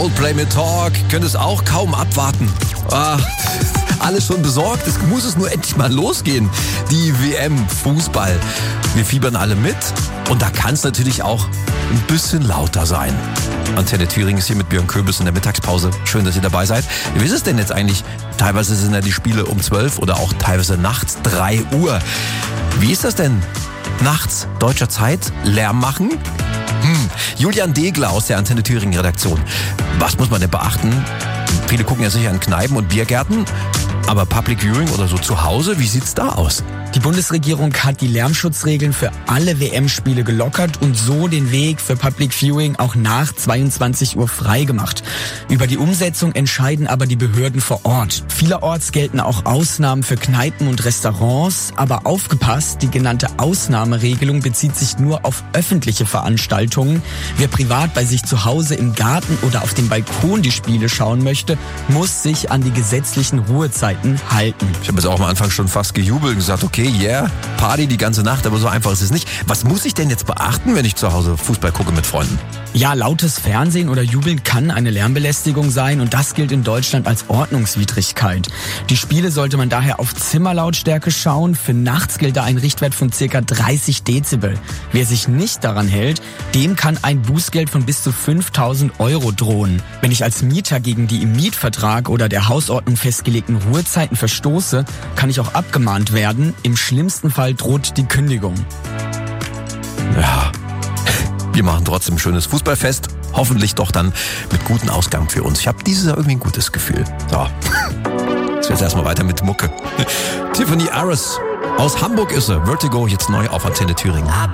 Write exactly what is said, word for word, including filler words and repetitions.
Coldplay mit Talk. Könnt es auch kaum abwarten. Ah, alles schon besorgt. Es muss es nur endlich mal losgehen. Die W M Fußball. Wir fiebern alle mit. Und da kann es natürlich auch ein bisschen lauter sein. Antenne Thüringen ist hier mit Björn Köbis in der Mittagspause. Schön, dass ihr dabei seid. Wie ist es denn jetzt eigentlich? Teilweise sind ja die Spiele um zwölf oder auch teilweise nachts drei Uhr. Wie ist das denn? Nachts, deutscher Zeit, Lärm machen? Hm. Julian Degler aus der Antenne Thüringen Redaktion. Was muss man denn beachten? Viele gucken ja sicher in Kneipen und Biergärten. Aber Public Viewing oder so zu Hause, wie sieht's da aus? Die Bundesregierung hat die Lärmschutzregeln für alle W M-Spiele gelockert und so den Weg für Public Viewing auch nach zweiundzwanzig Uhr freigemacht. Über die Umsetzung entscheiden aber die Behörden vor Ort. Vielerorts gelten auch Ausnahmen für Kneipen und Restaurants, aber aufgepasst, die genannte Ausnahmeregelung bezieht sich nur auf öffentliche Veranstaltungen. Wer privat bei sich zu Hause im Garten oder auf dem Balkon die Spiele schauen möchte, muss sich an die gesetzlichen Ruhezeiten halten. Ich habe jetzt auch am Anfang schon fast gejubelt und gesagt, okay, yeah, Party die ganze Nacht, aber so einfach ist es nicht. Was muss ich denn jetzt beachten, wenn ich zu Hause Fußball gucke mit Freunden? Ja, lautes Fernsehen oder Jubeln kann eine Lärmbelästigung sein und das gilt in Deutschland als Ordnungswidrigkeit. Die Spiele sollte man daher auf Zimmerlautstärke schauen. Für nachts gilt da ein Richtwert von ca. dreißig Dezibel. Wer sich nicht daran hält, dem kann ein Bußgeld von bis zu fünftausend Euro drohen. Wenn ich als Mieter gegen die im Mietvertrag oder der Hausordnung festgelegten Ruhezeiten verstoße, kann ich auch abgemahnt werden. Im schlimmsten Fall droht die Kündigung. Ja, wir machen trotzdem ein schönes Fußballfest. Hoffentlich doch dann mit gutem Ausgang für uns. Ich habe dieses Jahr irgendwie ein gutes Gefühl. So, jetzt geht's erstmal weiter mit Mucke. Tiffany Aris aus Hamburg ist sie. Vertigo jetzt neu auf Antenne Thüringen.